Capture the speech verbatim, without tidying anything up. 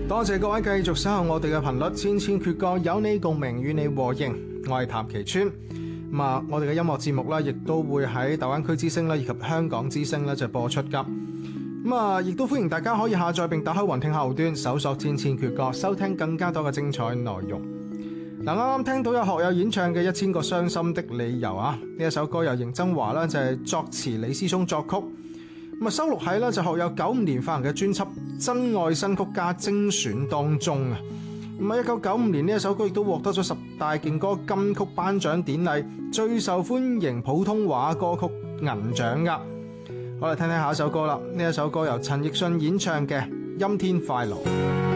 多謝各位繼續守候我哋嘅頻率，千千闕歌有你共鳴，與你和應。我係譚其川。咁啊，我哋嘅音樂節目咧，亦都會喺大灣區之聲咧，以及香港之聲咧就播出噶。咁啊，亦都歡迎大家可以下載並打開雲聽客戶端，搜索千千闕歌，收聽更加多嘅精彩內容。嗱，啱啱聽到有學友演唱嘅《一千個傷心的理由》啊，呢一首歌由邢曾華啦就係作詞，李思聰作曲。咁啊，收錄喺咧就學友九五年發行嘅專輯《真愛新曲家精選》當中啊。咁啊，一九九五年呢一首歌亦都獲得咗十大勁歌金曲頒獎典禮最受歡迎普通話歌曲銀獎噶。我哋聽聽下一首歌啦，呢一首歌由陳奕迅演唱嘅《陰天快樂》。